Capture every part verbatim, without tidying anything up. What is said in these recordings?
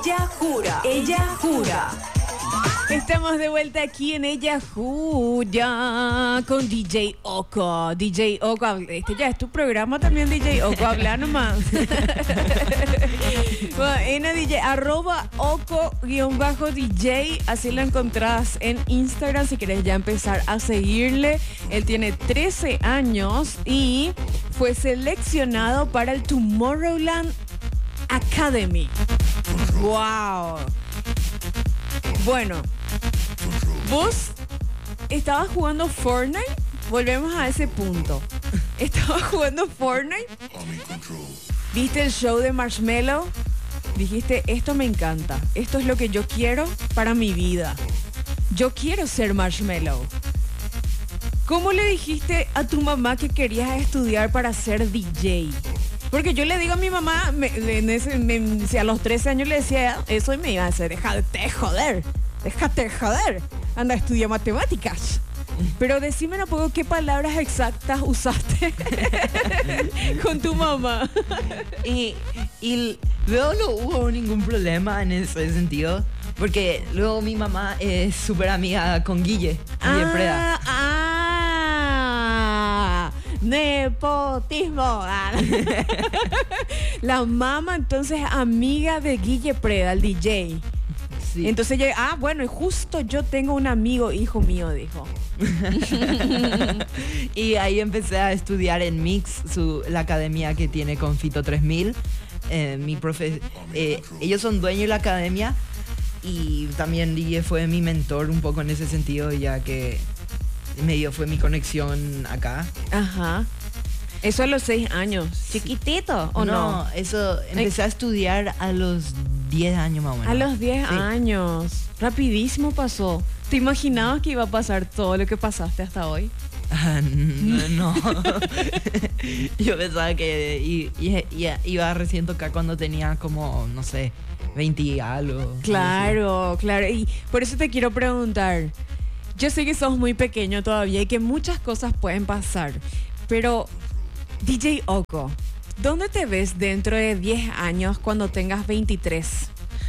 Ella jura, ella jura. Estamos de vuelta aquí en Ella Jura con D J Oco. D J Oco, este ya es tu programa también, D J Oco, habla nomás. Bueno, en D J, arroba Oco-D J, así lo encontrás en Instagram si querés ya empezar a seguirle. Él tiene trece años y fue seleccionado para el Tomorrowland Academy. ¡Wow! Bueno, vos estabas jugando Fortnite. Volvemos a ese punto. Estabas jugando Fortnite. ¿Viste el show de Marshmello? Dijiste, esto me encanta. Esto es lo que yo quiero para mi vida. Yo quiero ser Marshmello. ¿Cómo le dijiste a tu mamá que querías estudiar para ser D J? Porque yo le digo a mi mamá, me, en ese, me, si a los trece años le decía eso y me iba a decir, déjate de joder, déjate de joder, anda a estudiar matemáticas. Pero decime un poco qué palabras exactas usaste con tu mamá. Y, y luego no hubo ningún problema en ese sentido, porque luego mi mamá es súper amiga con Guille, Guille ah, Preda. Ah, nepotismo. La mamá entonces amiga de Guille Preda, el D J. Sí. Entonces yo, ah, bueno, y justo yo tengo un amigo, hijo mío, dijo. Y ahí empecé a estudiar en Mix, su, la academia que tiene con Fito tres mil. Eh, mi profe, eh, ellos son dueños de la academia y también Guille fue mi mentor un poco en ese sentido, ya que medio fue mi conexión acá. Ajá. Eso a los seis años. ¿Chiquitito o no? No, eso empecé a estudiar a los diez años más o menos. A los diez Sí. años. Rapidísimo pasó. ¿Te imaginabas que iba a pasar todo lo que pasaste hasta hoy? Ah, no, no. Yo pensaba que i- i- i- iba a recién tocar cuando tenía como, no sé, veinte y algo. Claro, claro. Y por eso te quiero preguntar. Yo sé que sos muy pequeño todavía y que muchas cosas pueden pasar. Pero, D J Oco, ¿dónde te ves dentro de diez años cuando tengas veintitrés?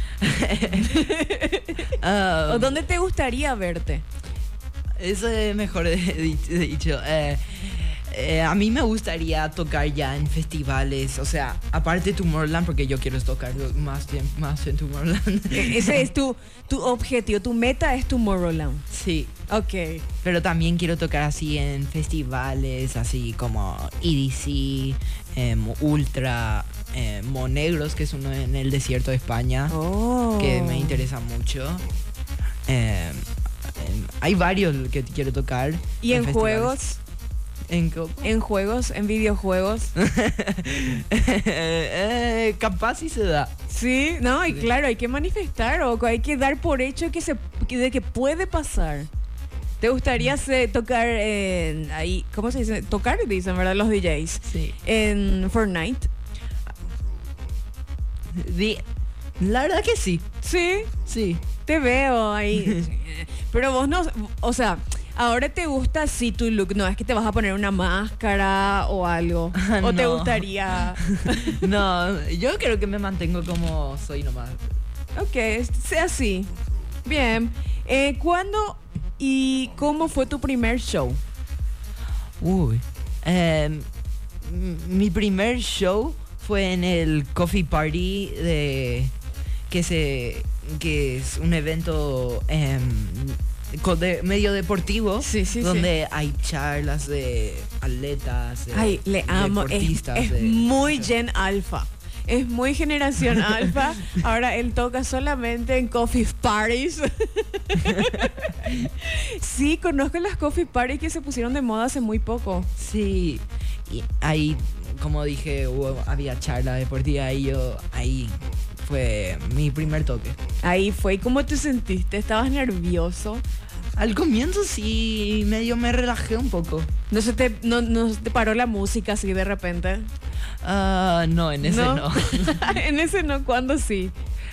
Ah, ¿O dónde te gustaría verte? Eso es mejor dicho. dicho. Eh, eh, a mí me gustaría tocar ya en festivales, o sea, aparte de Tomorrowland, porque yo quiero tocar más, tiempo, más en Tomorrowland. E- Ese es tu, tu objetivo, tu meta es Tomorrowland. Sí, Ok. pero también quiero tocar así en festivales, así como E D C, em, Ultra, em, Monegros, que es uno en el desierto de España, Oh. que me interesa mucho. Em, em, hay varios que quiero tocar. ¿Y en festivales. juegos? En co- ¿En juegos? ¿En videojuegos? eh, capaz si se da. Sí, no, y claro, hay que manifestar, Oco, hay que dar por hecho que se, que- de que puede pasar. ¿Te gustaría se- tocar en, ahí, ¿cómo se dice? Tocar, dicen, ¿verdad? Los D Js. Sí. En Fortnite. Di- la verdad que sí. Sí, Sí. te veo ahí. Pero vos no, o sea, ahora te gusta así tu look, no es que te vas a poner una máscara o algo. Ah, O te no. gustaría. No, yo creo que me mantengo como soy nomás. Ok, sea así. Bien. Eh, ¿Cuándo y cómo fue tu primer show? Uy. Em, m- mi primer show fue en el Coffee Party de que se que es un evento em, co- de- medio deportivo, Sí, sí, sí. donde hay charlas de atletas, de Ay, le amo. Es, deportistas, es de- muy Gen Alpha. Es muy generación alfa. Ahora él toca solamente en coffee parties. Sí, conozco las coffee parties que se pusieron de moda hace muy poco. Sí, y ahí, como dije, hubo, había charla deportiva y yo, ahí fue mi primer toque. Ahí fue. ¿Y cómo te sentiste? ¿Estabas nervioso? Al comienzo sí, medio me relajé un poco. ¿No se te, no, no se te paró la música así de repente? Ah, no, en ese no. En ese no, ¿cuándo sí?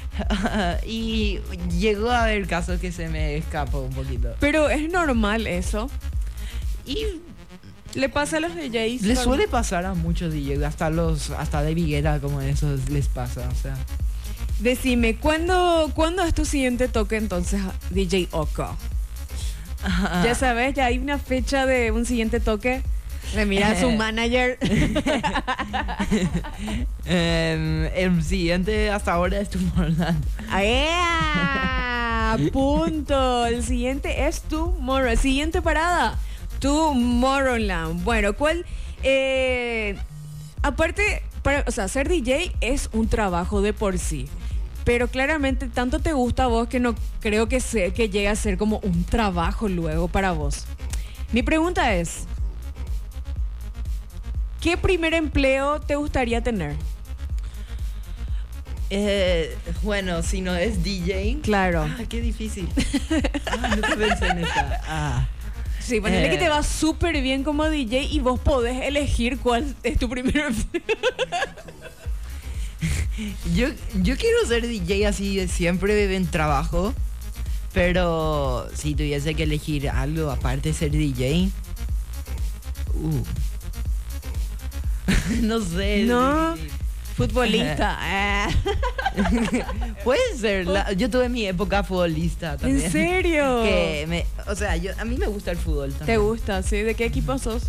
Y llegó a haber casos que se me escapó un poquito. Pero es normal eso. Y Le pasa a los D Js. les con- suele pasar a muchos D Js, hasta los, hasta de Viguera como esos les pasa, o sea. Decime, ¿cuándo, ¿cuándo es tu siguiente toque entonces, D J Oko? Ah, Ya sabes, ya hay una fecha de un siguiente toque. Le mira a su manager. em, el siguiente hasta ahora es Tomorrowland. ¡Ea! Punto. El siguiente es Tomorrow. Siguiente parada, Tomorrowland. Bueno, ¿cuál? Eh, aparte, para, o sea, ser D J es un trabajo de por sí. Pero claramente tanto te gusta a vos que no creo que, se, que llegue a ser como un trabajo luego para vos. Mi pregunta es, ¿qué primer empleo te gustaría tener? Eh, bueno, si no es D J. Claro. Ah, qué difícil. Ah, no te pensé en esa. Ah. Sí, ponele Eh. que te va súper bien como D J y vos podés elegir cuál es tu primer empleo. Yo, yo quiero ser D J así de siempre en trabajo, pero si tuviese que elegir algo aparte de ser D J, uh, no sé. No, futbolista. Ah. Puede ser. la- yo tuve mi época futbolista también. ¿En serio? Que me, o sea, yo, a mí me gusta el fútbol ¿Te también. gusta? ¿Sí? ¿De qué equipo sos?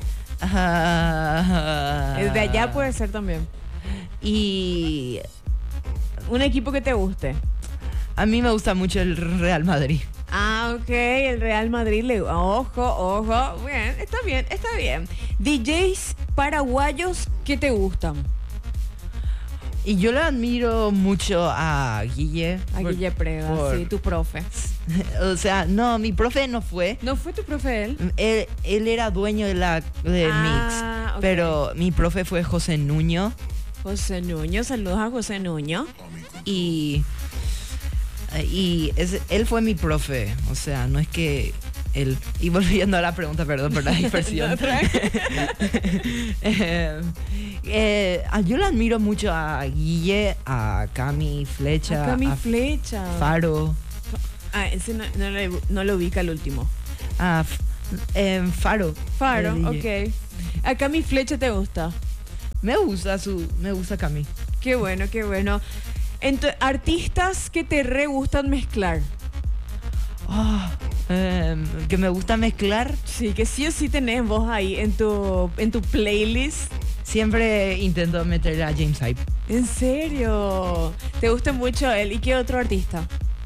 Ah, De allá puede ser también. Y Un equipo que te guste. a mí me gusta mucho el Real Madrid. Ah, ok, el Real Madrid le... Ojo, ojo. Bien, está bien, está bien. D Js paraguayos que te gustan. Y yo le admiro mucho a Guille. A por- Guille Preda, por- sí, tu profe. O sea, no, mi profe no fue. ¿No fue tu profe él? Él, él era dueño de la de Ah, Mix, ok. pero mi profe fue José Nuño José Nuño, saludos a José Nuño. y y es- él fue mi profe, o sea, no es que él, y volviendo a la pregunta, perdón por la dispersión. No, tranqui. Eh, eh, ah, yo le admiro mucho a Guille, a Cami Flecha, Acá mi a flecha. Faro, Ah, ese no, no, lo, no lo ubica el último. a F- em, Faro. Faro, el D J. ok. Acá mi flecha te gusta. Me gusta su, me gusta Cami. Qué bueno, qué bueno. Ento- artistas que te re gustan mezclar. Ah, em, que me gusta mezclar. Sí, que sí o sí tenés vos ahí en tu, en tu playlist. Siempre intento meterle a James Hype. ¿En serio? ¿Te gusta mucho él? ¿Y qué otro artista?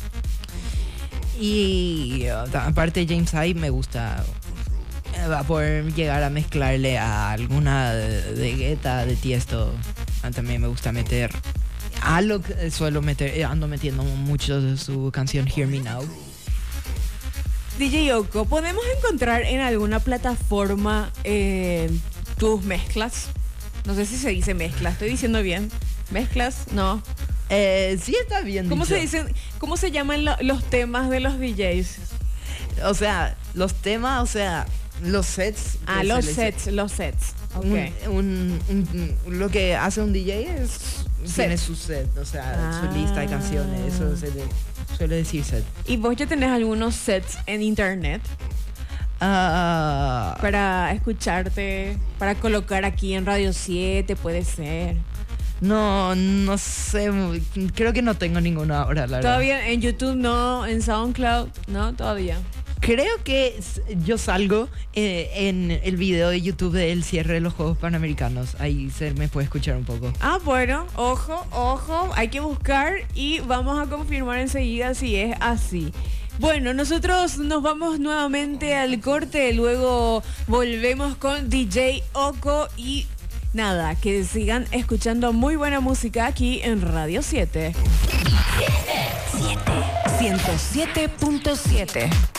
Y uh, aparte de James Hype me gusta eh, va a poder llegar a mezclarle a alguna de, de Guetta, de Tiesto. Ah, también me gusta meter. Alok eh, suelo meter, eh, ando metiendo mucho de su canción Hear Me Now. D J Oko, ¿podemos encontrar en alguna plataforma eh, tus mezclas? No sé si se dice mezcla, estoy diciendo bien. ¿Mezclas? No. Eh, sí está bien ¿Cómo dicho. se dicen, cómo se llaman lo- los temas de los D Js? O sea, los temas, o sea, los sets. Ah, que los se le- sets, los sets. Ok. Un, un- un- lo que hace un D J es Set. tiene su set, o sea, Ah. su lista de canciones, eso se le suele decir set. ¿Y vos ya tenés algunos sets en internet Ah, para escucharte, para colocar aquí en Radio siete, puede ser? no, no sé, creo que no tengo ninguno ahora, la verdad. Todavía en YouTube no, en SoundCloud no, todavía. Creo que s- yo salgo eh, en el video de YouTube del cierre de los Juegos Panamericanos, ahí se me puede escuchar un poco. Ah, bueno, ojo, ojo, hay que buscar y vamos a confirmar enseguida si es así. Bueno, nosotros nos vamos nuevamente al corte, luego volvemos con D J Oko y nada, que sigan escuchando muy buena música aquí en Radio siete. ciento siete punto siete.